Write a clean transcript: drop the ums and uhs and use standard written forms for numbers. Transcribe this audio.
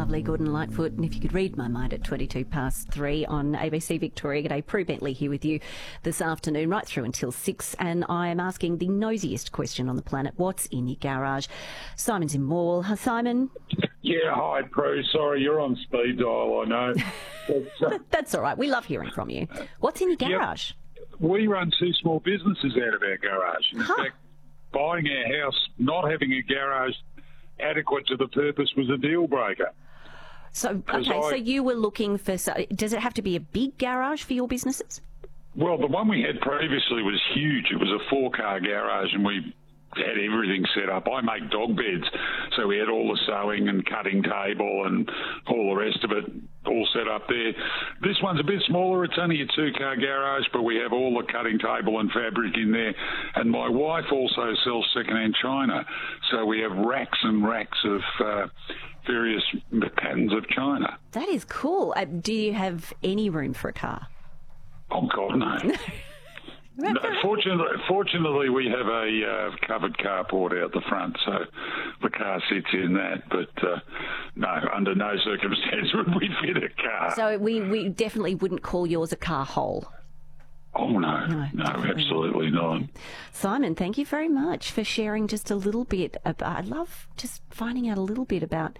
lovely Gordon Lightfoot, and if you could read my mind at 3 on ABC Victoria. G'day, Prue Bentley here with you this afternoon, right through until 6, and I am asking the nosiest question on the planet: what's in your garage? Simon's in Morwell. Hi, Simon. Yeah, hi, Prue. Sorry, you're on speed dial, I know. But, That's all right. We love hearing from you. What's in your garage? we run two small businesses out of our garage. In fact, buying our house, not having a garage adequate to the purpose was a deal breaker. So, okay, so you were looking for... does it have to be a big garage for your businesses? Well, the one we had previously was huge. It was a 4-car garage, and we had everything set up. I make dog beds, so we had all the sewing and cutting table and all the rest of it all set up there. This one's a bit smaller. It's only a 2-car garage, but we have all the cutting table and fabric in there. And my wife also sells second-hand china, so we have racks and racks of various patterns of china. That is cool. Do you have any room for a car? Oh, God, no. No, fortunately, we have a covered carport out the front, so the car sits in that. But no, under no circumstance would we fit a car. So we definitely wouldn't call yours a car hole. Oh, no, absolutely not. Simon, thank you very much for sharing just a little bit. I love just finding out a little bit about